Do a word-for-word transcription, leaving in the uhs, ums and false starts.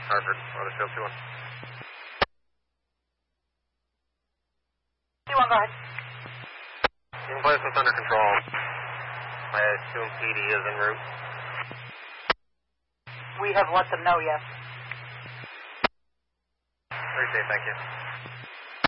Harvard, Weathersfield two one. two one, go ahead. You can place this under control. I assume P D is en route. We have let them know, yes. Appreciate it, thank you.